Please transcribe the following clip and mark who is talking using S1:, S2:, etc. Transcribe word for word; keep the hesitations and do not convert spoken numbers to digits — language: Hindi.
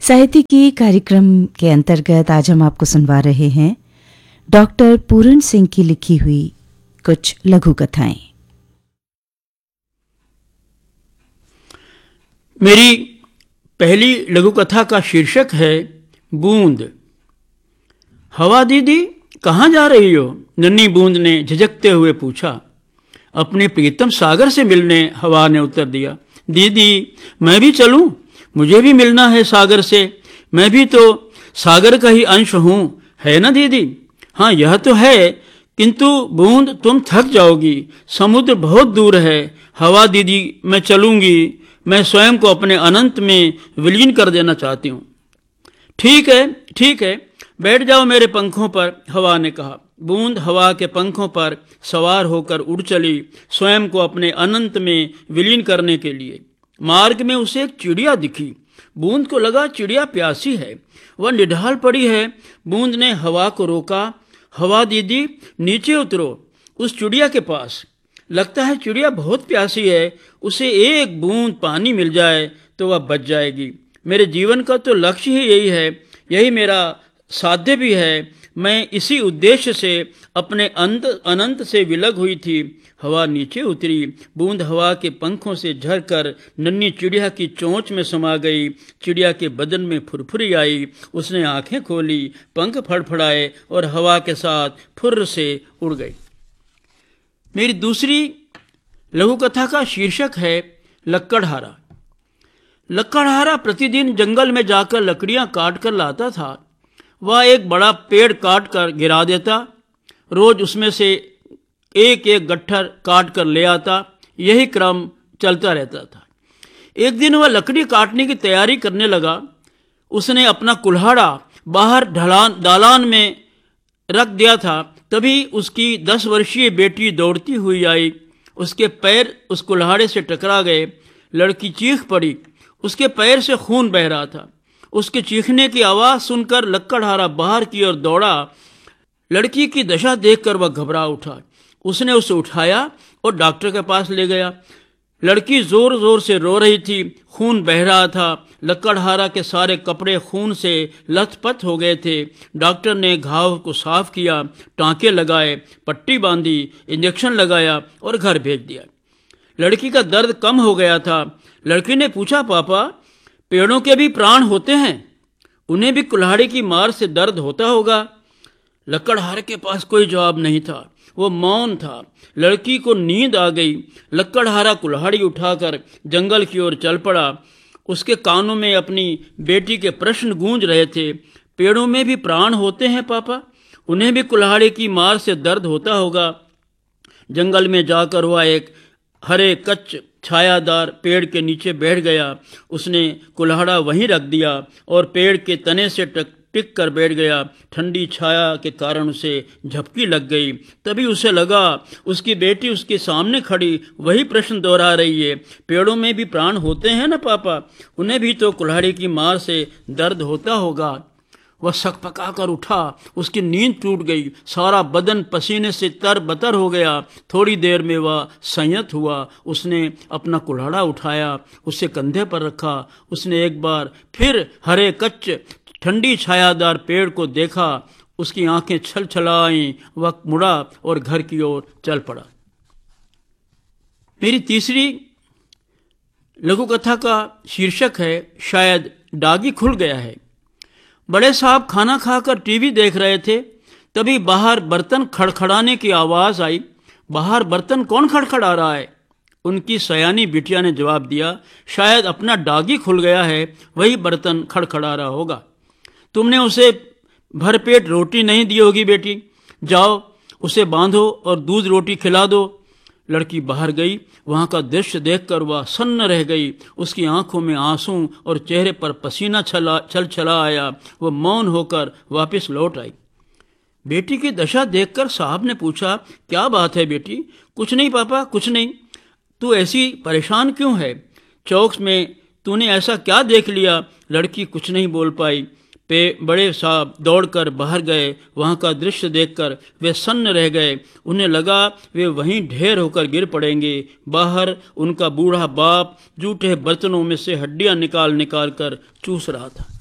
S1: साहित्यिकी कार्यक्रम के अंतर्गत आज हम आपको सुनवा रहे हैं डॉक्टर पूरण सिंह की लिखी हुई कुछ लघु कथाएं।
S2: मेरी पहली लघु कथा का शीर्षक है बूंद। हवा दीदी, कहाँ जा रही हो? नन्ही बूंद ने झिझकते हुए पूछा। अपने प्रीतम सागर से मिलने, हवा ने उत्तर दिया। दीदी, मैं भी चलूं? मुझे भी मिलना है सागर से। मैं भी तो सागर का ही अंश हूं, है ना दीदी? हाँ, यह तो है, किंतु बूंद तुम थक जाओगी, समुद्र बहुत दूर है। हवा दीदी, मैं चलूंगी। मैं स्वयं को अपने अनंत में विलीन कर देना चाहती हूँ। ठीक है, ठीक है, बैठ जाओ मेरे पंखों पर, हवा ने कहा। बूंद हवा के पंखों पर सवार होकर उड़ चली, स्वयं को अपने अनंत में विलीन करने के लिए। मार्ग में उसे एक चिड़िया दिखी। बूंद को लगा चिड़िया प्यासी है, वह निढाल पड़ी है। बूंद ने हवा को रोका। हवा दीदी, नीचे उतरो, उस चिड़िया के पास। लगता है चिड़िया बहुत प्यासी है, उसे एक बूंद पानी मिल जाए तो वह बच जाएगी। मेरे जीवन का तो लक्ष्य ही यही है, यही मेरा साध्य भी है। मैं इसी उद्देश्य से अपने अंत अनंत से विलग हुई थी। हवा नीचे उतरी। बूंद हवा के पंखों से झरकर नन्ही चिड़िया की चोंच में समा गई। चिड़िया के बदन में फुरफुरी आई। उसने आंखें खोली, पंख फड़फड़ाए और हवा के साथ फुर्र से उड़ गई। मेरी दूसरी लघु कथा का शीर्षक है लक्कड़हारा। लक्कड़हारा प्रतिदिन जंगल में जाकर लकड़ियां काट कर लाता था। वह एक बड़ा पेड़ काट कर गिरा देता, रोज उसमें से एक एक गट्ठर काट कर ले आता। यही क्रम चलता रहता था। एक दिन वह लकड़ी काटने की तैयारी करने लगा। उसने अपना कुल्हाड़ा बाहर ढलान दालान में रख दिया था। तभी उसकी दस वर्षीय बेटी दौड़ती हुई आई। उसके पैर उस कुल्हाड़े से टकरा गए। लड़की चीख पड़ी। उसके पैर से खून बह रहा था। उसके चीखने की आवाज़ सुनकर लक्कड़हारा बाहर की ओर दौड़ा। लड़की की दशा देखकर वह घबरा उठा। उसने उसे उठाया और डॉक्टर के पास ले गया। लड़की जोर जोर से रो रही थी, खून बह रहा था। लक्कड़हारा के सारे कपड़े खून से लथपथ हो गए थे। डॉक्टर ने घाव को साफ किया, टांके लगाए, पट्टी बांधी, इंजेक्शन लगाया और घर भेज दिया। लड़की का दर्द कम हो गया था। लड़की ने पूछा, पापा, पेड़ों के भी प्राण होते हैं, उन्हें भी कुल्हाड़े की मार से दर्द होता होगा? लक्कड़हारे के पास कोई जवाब नहीं था, वो मौन था। लड़की को नींद आ गई। लक्कड़हारा कुल्हाड़ी उठाकर जंगल की ओर चल पड़ा। उसके कानों में अपनी बेटी के प्रश्न गूंज रहे थे। पेड़ों में भी प्राण होते हैं पापा, उन्हें भी कुल्हाड़े की मार से दर्द होता होगा? जंगल में जाकर वह एक हरे कच्च छायादार पेड़ के नीचे बैठ गया। उसने कुल्हाड़ा वहीं रख दिया और पेड़ के तने से टक टिक कर बैठ गया। ठंडी छाया के कारण उसे झपकी लग गई। तभी उसे लगा उसकी बेटी उसके सामने खड़ी वही प्रश्न दोहरा रही है। पेड़ों में भी प्राण होते हैं ना पापा, उन्हें भी तो कुल्हाड़ी की मार से दर्द होता होगा। वह सकपका कर उठा। उसकी नींद टूट गई। सारा बदन पसीने से तरबतर हो गया। थोड़ी देर में वह संयत हुआ। उसने अपना कुल्हाड़ा उठाया, उसे कंधे पर रखा। उसने एक बार फिर हरे कच्च ठंडी छायादार पेड़ को देखा। उसकी आंखें छल छलाईं। वह मुड़ा और घर की ओर चल पड़ा। मेरी तीसरी लघु कथा का शीर्षक है शायद डागी खुल गया है। बड़े साहब खाना खाकर टीवी देख रहे थे। तभी बाहर बर्तन खड़खड़ाने की आवाज़ आई। बाहर बर्तन कौन खड़खड़ा रहा है? उनकी सयानी बिटिया ने जवाब दिया, शायद अपना डागी खुल गया है, वही बर्तन खड़खड़ा रहा होगा। तुमने उसे भरपेट रोटी नहीं दी होगी बेटी, जाओ उसे बांधो और दूध रोटी खिला दो। लड़की बाहर गई। वहां का दृश्य देखकर वह सन्न रह गई। उसकी आंखों में आंसू और चेहरे पर पसीना छला छल छला आया। वह मौन होकर वापस लौट आई। बेटी की दशा देखकर साहब ने पूछा, क्या बात है बेटी? कुछ नहीं पापा, कुछ नहीं। तू ऐसी परेशान क्यों है? चौक में तूने ऐसा क्या देख लिया? लड़की कुछ नहीं बोल पाई। पे बड़े साहब दौड़कर बाहर गए। वहाँ का दृश्य देखकर वे सन्न रह गए। उन्हें लगा वे वहीं ढेर होकर गिर पड़ेंगे। बाहर उनका बूढ़ा बाप जूठे बर्तनों में से हड्डियाँ निकाल निकाल कर चूस रहा था।